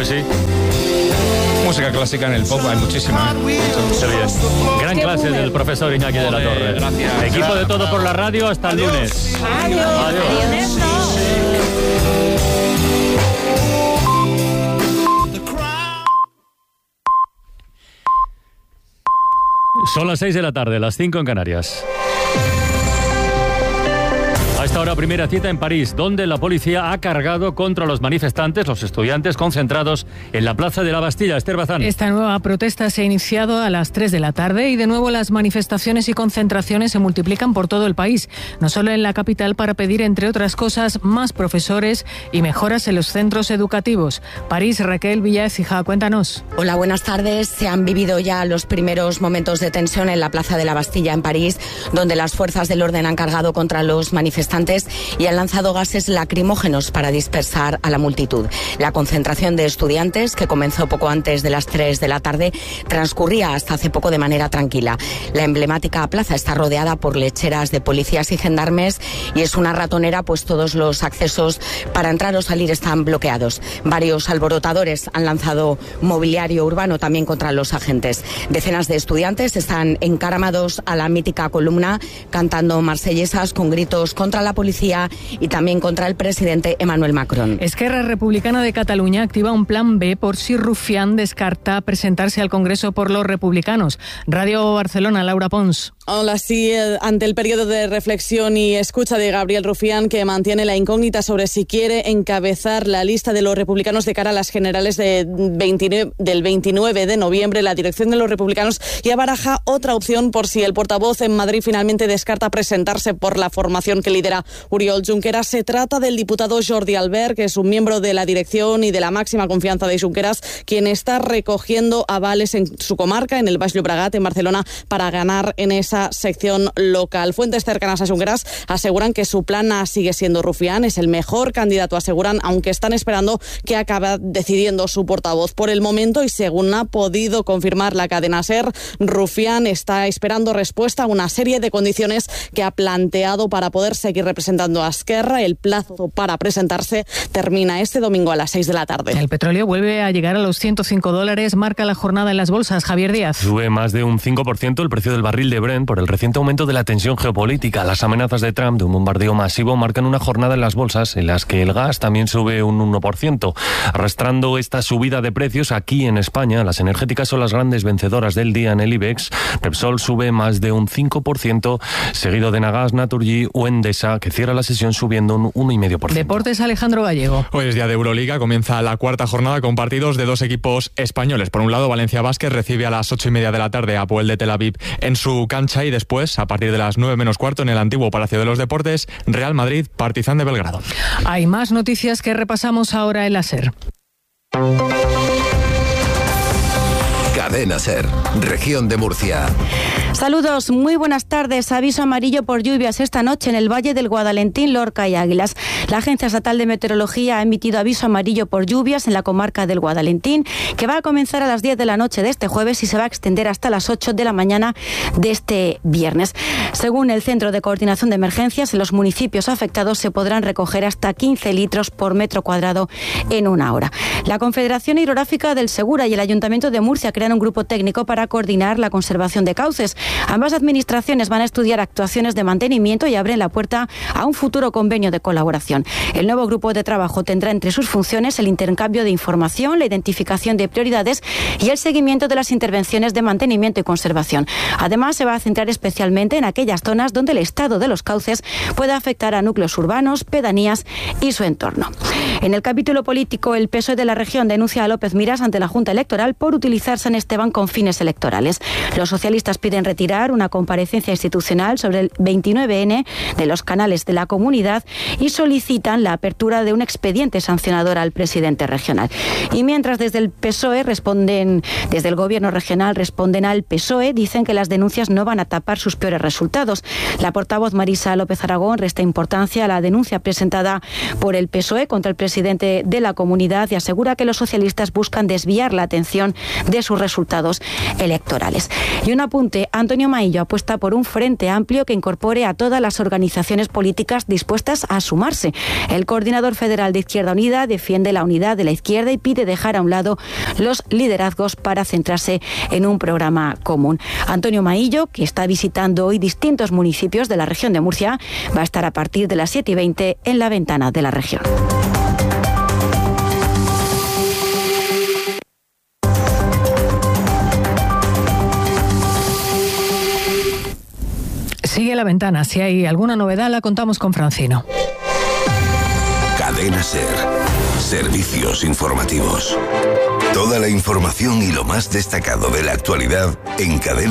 Pues sí. Música clásica en el pop hay muchísima. Qué bien. Gran clase del profesor Iñaki de la Torre. Gracias. Equipo de Todo por la Radio, hasta el lunes. Adiós. Son las 6 de la tarde, las 5 en Canarias. A esta hora, primera cita en París, donde la policía ha cargado contra los manifestantes, los estudiantes concentrados en la plaza de la Bastilla. Esther Bazán. Esta nueva protesta se ha iniciado a las 3 de la tarde y de nuevo las manifestaciones y concentraciones se multiplican por todo el país, no solo en la capital, para pedir, entre otras cosas, más profesores y mejoras en los centros educativos. París, Raquel Villaécija, cuéntanos. Hola, buenas tardes. Se han vivido ya los primeros momentos de tensión en la plaza de la Bastilla en París, donde las fuerzas del orden han cargado contra los manifestantes y han lanzado gases lacrimógenos para dispersar a la multitud. La concentración de estudiantes, que comenzó poco antes de las 3 de la tarde, transcurría hasta hace poco de manera tranquila. La emblemática plaza está rodeada por lecheras de policías y gendarmes y es una ratonera, pues todos los accesos para entrar o salir están bloqueados. Varios alborotadores han lanzado mobiliario urbano también contra los agentes. Decenas de estudiantes están encaramados a la mítica columna cantando marsellesas con gritos contra la policía y también contra el presidente Emmanuel Macron. Esquerra Republicana de Cataluña activa un plan B por si Rufián descarta presentarse al Congreso por los republicanos. Radio Barcelona, Laura Pons. Hola, sí, ante el periodo de reflexión y escucha de Gabriel Rufián, que mantiene la incógnita sobre si quiere encabezar la lista de los republicanos de cara a las generales del 29 de noviembre, la dirección de los republicanos ya baraja otra opción por si el portavoz en Madrid finalmente descarta presentarse por la formación que lidera Oriol Junqueras. Se trata del diputado Jordi Albert, que es un miembro de la dirección y de la máxima confianza de Junqueras, quien está recogiendo avales en su comarca, en el Baix Llobregat, en Barcelona, para ganar en esa sección local. Fuentes cercanas a Junqueras aseguran que su plan A sigue siendo Rufián, es el mejor candidato, aseguran, aunque están esperando que acabe decidiendo su portavoz. Por el momento, y según ha podido confirmar la cadena SER, Rufián está esperando respuesta a una serie de condiciones que ha planteado para poder seguir representando a Esquerra. El plazo para presentarse termina este domingo a las 6 de la tarde. El petróleo vuelve a llegar a los $105, marca la jornada en las bolsas. Javier Díaz. Sube más de un 5% el precio del barril de Brent por el reciente aumento de la tensión geopolítica. Las amenazas de Trump de un bombardeo masivo marcan una jornada en las bolsas en las que el gas también sube un 1%. Arrastrando esta subida de precios aquí en España, las energéticas son las grandes vencedoras del día en el IBEX. Repsol sube más de un 5%, seguido de Nagas, Naturgy o Endesa, que cierra la sesión subiendo un 1,5%. Deportes, Alejandro Gallego. Hoy es día de Euroliga, comienza la cuarta jornada con partidos de dos equipos españoles. Por un lado, Valencia Basket recibe a las 8:30 de la tarde a Apoel de Tel Aviv en su cancha, y después, a partir de las 9 menos cuarto, en el antiguo Palacio de los Deportes, Real Madrid, Partizan de Belgrado. Hay más noticias que repasamos ahora en la SER. Cadena SER, región de Murcia. Saludos, muy buenas tardes. Aviso amarillo por lluvias esta noche en el Valle del Guadalentín, Lorca y Águilas. La Agencia Estatal de Meteorología ha emitido aviso amarillo por lluvias en la comarca del Guadalentín, que va a comenzar a las 10 de la noche de este jueves y se va a extender hasta las 8 de la mañana de este viernes. Según el Centro de Coordinación de Emergencias, en los municipios afectados se podrán recoger hasta 15 litros por metro cuadrado en una hora. La Confederación Hidrográfica del Segura y el Ayuntamiento de Murcia crean un grupo técnico para coordinar la conservación de cauces. Ambas administraciones van a estudiar actuaciones de mantenimiento y abren la puerta a un futuro convenio de colaboración. El nuevo grupo de trabajo tendrá entre sus funciones el intercambio de información, la identificación de prioridades y el seguimiento de las intervenciones de mantenimiento y conservación. Además, se va a centrar especialmente en aquellas zonas donde el estado de los cauces pueda afectar a núcleos urbanos, pedanías y su entorno. En el capítulo político, el PSOE de la región denuncia a López Miras ante la Junta Electoral por utilizar San Esteban con fines electorales. Los socialistas piden retirar una comparecencia institucional sobre el 29N de los canales de la comunidad y solicitan la apertura de un expediente sancionador al presidente regional. Y mientras desde el PSOE desde el gobierno regional responden al PSOE, dicen que las denuncias no van a tapar sus peores resultados. La portavoz Marisa López Aragón resta importancia a la denuncia presentada por el PSOE contra el presidente de la comunidad y asegura que los socialistas buscan desviar la atención de sus resultados electorales. Y un apunte, Antonio Antonio Maillo apuesta por un frente amplio que incorpore a todas las organizaciones políticas dispuestas a sumarse. El coordinador federal de Izquierda Unida defiende la unidad de la izquierda y pide dejar a un lado los liderazgos para centrarse en un programa común. Antonio Maillo, que está visitando hoy distintos municipios de la región de Murcia, va a estar a partir de las 7:20 en la ventana de la región. Sigue la ventana. Si hay alguna novedad, la contamos con Francino. Cadena SER. Servicios informativos. Toda la información y lo más destacado de la actualidad en Cadena